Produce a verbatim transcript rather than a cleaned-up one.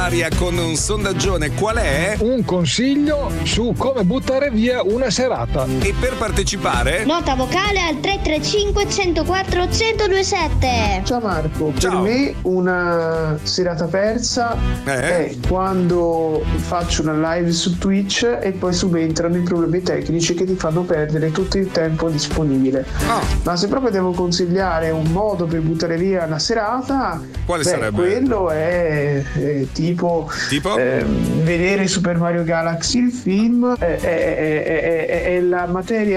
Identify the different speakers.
Speaker 1: con un sondaggione. Qual è?
Speaker 2: Un consiglio su come buttare via una serata.
Speaker 1: E per partecipare?
Speaker 3: Nota vocale al tre tre cinque uno zero quattro uno zero due sette.
Speaker 4: Ciao Marco,
Speaker 1: Ciao.
Speaker 4: per me una serata persa
Speaker 1: Eh?
Speaker 4: è quando faccio una live su Twitch e poi subentrano i problemi tecnici che ti fanno perdere tutto il tempo disponibile.
Speaker 1: Oh.
Speaker 4: Ma se proprio devo consigliare un modo per buttare via una serata,
Speaker 1: Quale
Speaker 4: beh,
Speaker 1: sarebbe?
Speaker 4: quello è, è tipo,
Speaker 1: Tipo?
Speaker 4: ehm, vedere Super Mario Galaxy il film, è, è- è- è- è- è la materia